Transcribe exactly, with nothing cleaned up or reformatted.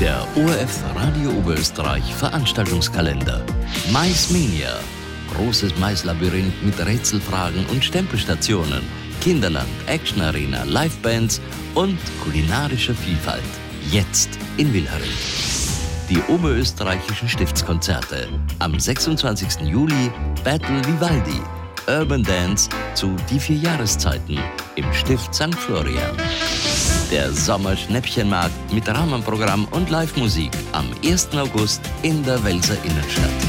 Der O R F Radio Oberösterreich Veranstaltungskalender. Maismania. Großes Maislabyrinth mit Rätselfragen und Stempelstationen. Kinderland, Action-Arena, Livebands und kulinarische Vielfalt. Jetzt in Wilhering. Die oberösterreichischen Stiftskonzerte. Am sechsundzwanzigsten Juli Battle Vivaldi. Urban Dance zu Die vier Jahreszeiten im Stift Sankt Florian. Der Sommerschnäppchenmarkt mit Rahmenprogramm und Live-Musik am ersten August in der Welser Innenstadt.